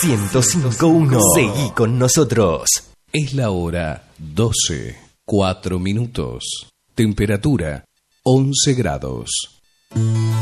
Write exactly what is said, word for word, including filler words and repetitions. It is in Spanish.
ciento cinco punto uno. Seguí con nosotros. Es la hora doce, cuatro minutos. Temperatura once grados.